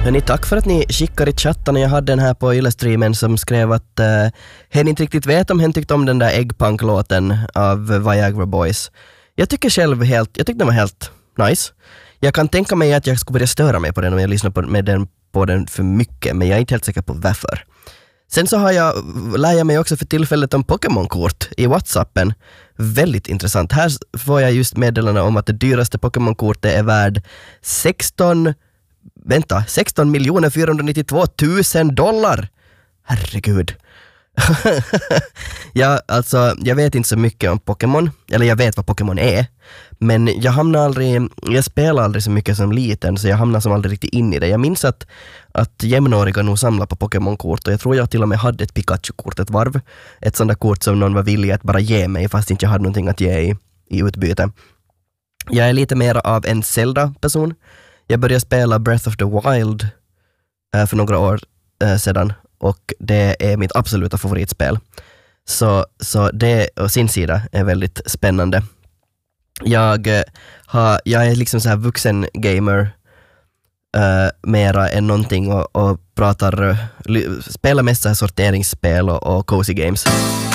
Hörrni, tack för att ni skickar i chatten. Jag hade den här på Yle-streamen som skrev att hen inte riktigt vet om hen tyckte om den där Eggpunk-låten av Viagra Boys. Jag tyckte den var helt nice. Jag kan tänka mig att jag skulle börja störa mig på den om jag lyssnar på den för mycket, men jag är inte helt säker på varför. Sen så lär jag mig också för tillfället om Pokémon-kort i WhatsAppen. Väldigt intressant. Här får jag just meddelande om att det dyraste Pokémon-kortet är värd 16 492 000 dollar. Herregud. Ja, alltså, jag vet inte så mycket om Pokémon. Eller jag vet vad Pokémon är. Men jag spelar aldrig så mycket som liten, så jag hamnar som aldrig riktigt in i det. Jag minns att jämnåriga nog samlar på Pokémon-kort, och jag tror jag till och med hade ett Pikachu-kort ett varv. Ett sånt där kort som någon var villig att bara ge mig fast inte jag hade någonting att ge i utbyte. Jag är lite mer av en Zelda-person. Jag började spela Breath of the Wild för några år sedan, och det är mitt absoluta favoritspel. Så det och sin sida är väldigt spännande. Jag är liksom så här vuxen gamer mera än någonting och spelar mest så här sorteringsspel och cozy games.